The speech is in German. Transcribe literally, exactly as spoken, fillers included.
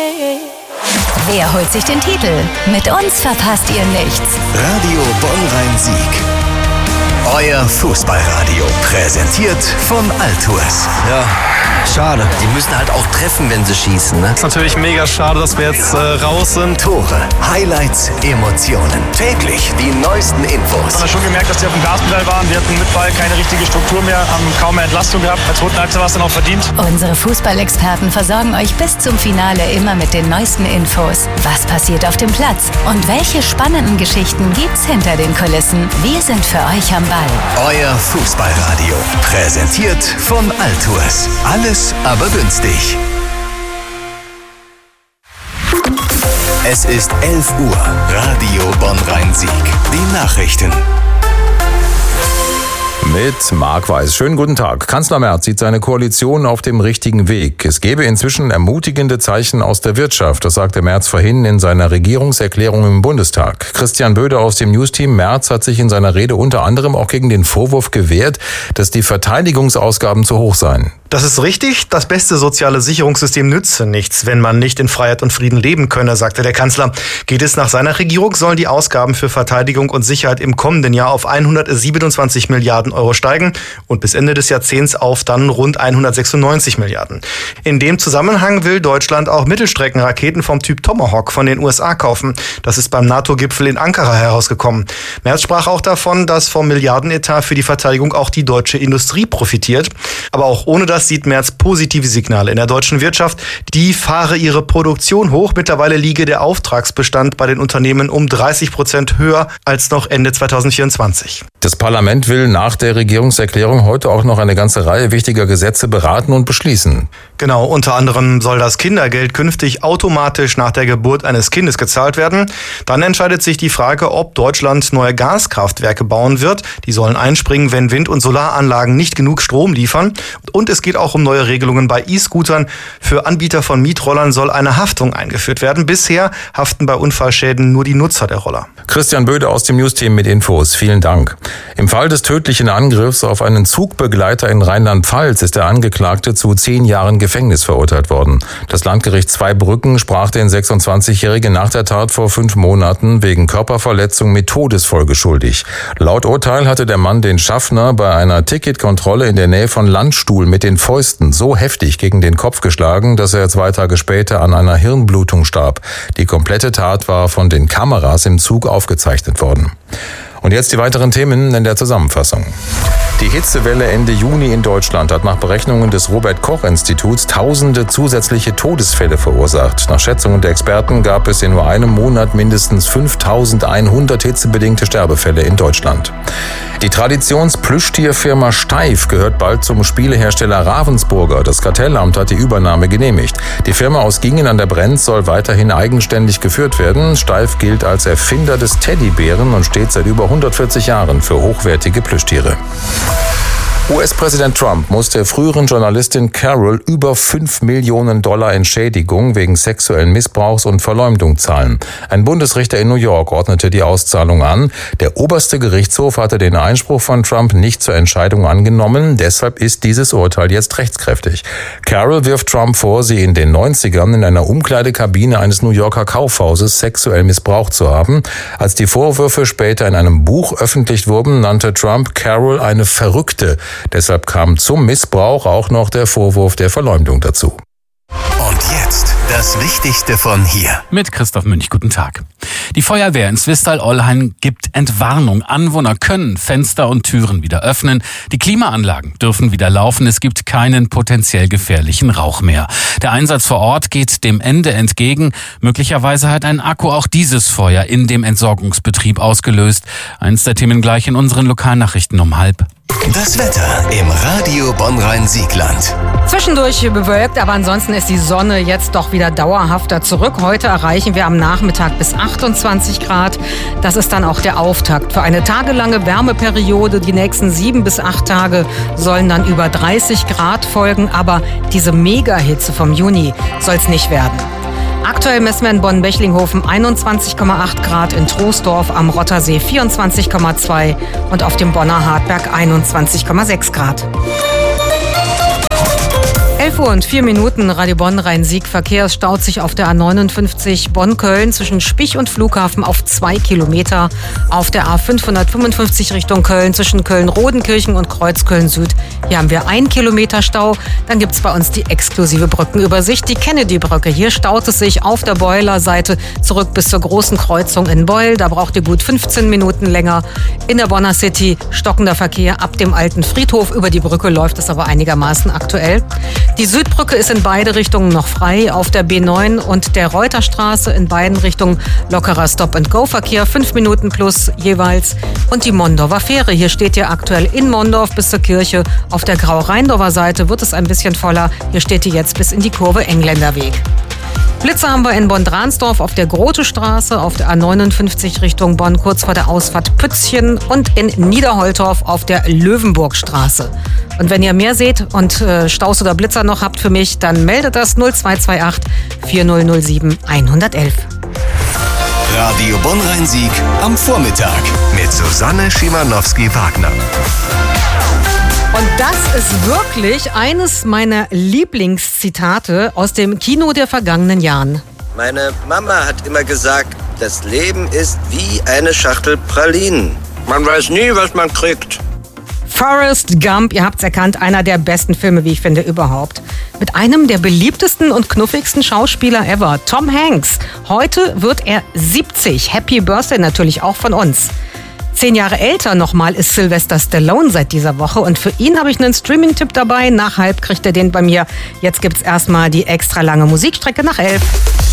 Wer holt sich den Titel? Mit uns verpasst ihr nichts. Radio Bonn-Rhein-Sieg. Euer Fußballradio. Präsentiert von Altours. Ja, schade. Die müssen halt auch treffen, wenn sie schießen, ne? Ist natürlich mega schade, dass wir jetzt äh, raus sind. Tore, Highlights, Emotionen. Täglich die neuesten Infos. Man hat schon gemerkt, dass die auf dem Gaspedal waren. Wir hatten mit Ball keine richtige Struktur mehr, haben kaum mehr Entlastung gehabt. Als roten Achse war es dann auch verdient. Unsere Fußballexperten versorgen euch bis zum Finale immer mit den neuesten Infos. Was passiert auf dem Platz? Und welche spannenden Geschichten gibt's hinter den Kulissen? Wir sind für euch am Ball. Euer Fußballradio. Präsentiert von Altours. Alles, aber günstig. Es ist elf Uhr. Radio Bonn-Rhein-Sieg. Die Nachrichten. Mit Marc Weiß. Schönen guten Tag. Kanzler Merz sieht seine Koalition auf dem richtigen Weg. Es gebe inzwischen ermutigende Zeichen aus der Wirtschaft. Das sagte Merz vorhin in seiner Regierungserklärung im Bundestag. Christian Böde aus dem Newsteam. Merz hat sich in seiner Rede unter anderem auch gegen den Vorwurf gewehrt, dass die Verteidigungsausgaben zu hoch seien. Das ist richtig. Das beste soziale Sicherungssystem nütze nichts, wenn man nicht in Freiheit und Frieden leben könne, sagte der Kanzler. Geht es nach seiner Regierung, sollen die Ausgaben für Verteidigung und Sicherheit im kommenden Jahr auf hundertsiebenundzwanzig Milliarden Euro steigen und bis Ende des Jahrzehnts auf dann rund hundertsechsundneunzig Milliarden. In dem Zusammenhang will Deutschland auch Mittelstreckenraketen vom Typ Tomahawk von den U S A kaufen. Das ist beim NATO-Gipfel in Ankara herausgekommen. Merz sprach auch davon, dass vom Milliardenetat für die Verteidigung auch die deutsche Industrie profitiert. Aber auch ohne das sieht Merz positive Signale in der deutschen Wirtschaft. Die fahre ihre Produktion hoch. Mittlerweile liege der Auftragsbestand bei den Unternehmen um dreißig Prozent höher als noch Ende zweitausendvierundzwanzig. Das Parlament will nach der Regierungserklärung heute auch noch eine ganze Reihe wichtiger Gesetze beraten und beschließen. Genau, unter anderem soll das Kindergeld künftig automatisch nach der Geburt eines Kindes gezahlt werden. Dann entscheidet sich die Frage, ob Deutschland neue Gaskraftwerke bauen wird. Die sollen einspringen, wenn Wind- und Solaranlagen nicht genug Strom liefern. Und es geht auch um neue Regelungen bei E-Scootern. Für Anbieter von Mietrollern soll eine Haftung eingeführt werden. Bisher haften bei Unfallschäden nur die Nutzer der Roller. Christian Böde aus dem Newsteam mit Infos. Vielen Dank. Im Fall des tödlichen Angriffs auf einen Zugbegleiter in Rheinland-Pfalz ist der Angeklagte zu zehn Jahren Gefängnis verurteilt worden. Das Landgericht Zweibrücken sprach den sechsundzwanzigjährigen nach der Tat vor fünf Monaten wegen Körperverletzung mit Todesfolge schuldig. Laut Urteil hatte der Mann den Schaffner bei einer Ticketkontrolle in der Nähe von Landstuhl mit den Fäusten so heftig gegen den Kopf geschlagen, dass er zwei Tage später an einer Hirnblutung starb. Die komplette Tat war von den Kameras im Zug aufgezeichnet worden. Und jetzt die weiteren Themen in der Zusammenfassung. Die Hitzewelle Ende Juni in Deutschland hat nach Berechnungen des Robert-Koch-Instituts tausende zusätzliche Todesfälle verursacht. Nach Schätzungen der Experten gab es in nur einem Monat mindestens fünftausendeinhundert hitzebedingte Sterbefälle in Deutschland. Die Traditions-Plüschtierfirma Steif gehört bald zum Spielehersteller Ravensburger. Das Kartellamt hat die Übernahme genehmigt. Die Firma aus Gingen an der Brenz soll weiterhin eigenständig geführt werden. Steif gilt als Erfinder des Teddybären und steht seit über hundertvierzig Jahren für hochwertige Plüschtiere. U S-Präsident Trump muss der früheren Journalistin Carol über fünf Millionen Dollar Entschädigung wegen sexuellen Missbrauchs und Verleumdung zahlen. Ein Bundesrichter in New York ordnete die Auszahlung an. Der oberste Gerichtshof hatte den Einspruch von Trump nicht zur Entscheidung angenommen. Deshalb ist dieses Urteil jetzt rechtskräftig. Carol wirft Trump vor, sie in den neunzigern in einer Umkleidekabine eines New Yorker Kaufhauses sexuell missbraucht zu haben. Als die Vorwürfe später in einem Buch öffentlich wurden, nannte Trump Carol eine Verrückte. Deshalb kam zum Missbrauch auch noch der Vorwurf der Verleumdung dazu. Und jetzt das Wichtigste von hier. Mit Christoph Münch, guten Tag. Die Feuerwehr in Zwistal-Ollheim gibt Entwarnung. Anwohner können Fenster und Türen wieder öffnen. Die Klimaanlagen dürfen wieder laufen. Es gibt keinen potenziell gefährlichen Rauch mehr. Der Einsatz vor Ort geht dem Ende entgegen. Möglicherweise hat ein Akku auch dieses Feuer in dem Entsorgungsbetrieb ausgelöst. Eins der Themen gleich in unseren Lokalnachrichten um halb. Das Wetter im Radio Bonn-Rhein-Siegland. Zwischendurch bewölkt, aber ansonsten ist die Sonne jetzt doch wieder dauerhafter zurück. Heute erreichen wir am Nachmittag bis achtundzwanzig Grad. Das ist dann auch der Auftakt für eine tagelange Wärmeperiode. Die nächsten sieben bis acht Tage sollen dann über dreißig Grad folgen. Aber diese Megahitze vom Juni soll es nicht werden. Aktuell messen wir in Bonn-Bechlinghofen einundzwanzig Komma acht Grad, in Troisdorf am Rottersee vierundzwanzig Komma zwei und auf dem Bonner Hartberg einundzwanzig Komma sechs Grad. elf Uhr und vier Minuten, Radio Bonn Rhein-Sieg. Verkehr staut sich auf der A neunundfünfzig Bonn-Köln zwischen Spich und Flughafen auf zwei Kilometer. Auf der A fünfhundertfünfundfünfzig Richtung Köln zwischen Köln-Rodenkirchen und Kreuzköln-Süd. Hier haben wir ein Kilometer Stau. Dann gibt es bei uns die exklusive Brückenübersicht, die Kennedy-Brücke. Hier staut es sich auf der Beuler Seite zurück bis zur großen Kreuzung in Beul. Da braucht ihr gut fünfzehn Minuten länger. In der Bonner City stockender Verkehr ab dem alten Friedhof. Über die Brücke läuft es aber einigermaßen aktuell. Die Südbrücke ist in beide Richtungen noch frei. Auf der B neun und der Reuterstraße in beiden Richtungen lockerer Stop-and-Go-Verkehr. Fünf Minuten plus jeweils. Und die Mondorfer Fähre. Hier steht ihr aktuell in Mondorf bis zur Kirche. Auf der Grau-Rheindorfer Seite wird es ein bisschen voller. Hier steht ihr jetzt bis in die Kurve Engländerweg. Blitzer haben wir in Bonn-Dransdorf auf der Grotestraße, auf der A neunundfünfzig Richtung Bonn, kurz vor der Ausfahrt Pützchen und in Niederholtorf auf der Löwenburgstraße. Und wenn ihr mehr seht und äh, Staus oder Blitzer noch habt für mich, dann meldet das null zwei zwei acht vier null null sieben eins eins eins. Radio Bonn Rhein-Sieg am Vormittag mit Susanne Schimanowski-Wagner. Und das ist wirklich eines meiner Lieblingszitate aus dem Kino der vergangenen Jahren. Meine Mama hat immer gesagt, das Leben ist wie eine Schachtel Pralinen. Man weiß nie, was man kriegt. Forrest Gump, ihr habt's erkannt, einer der besten Filme, wie ich finde, überhaupt. Mit einem der beliebtesten und knuffigsten Schauspieler ever, Tom Hanks. Heute wird er siebzig. Happy Birthday natürlich auch von uns. Zehn Jahre älter nochmal ist Sylvester Stallone seit dieser Woche und für ihn habe ich einen Streaming-Tipp dabei. Nach halb kriegt er den bei mir. Jetzt gibt's erstmal die extra lange Musikstrecke nach elf.